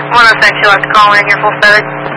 106, you'll have to call in your full service.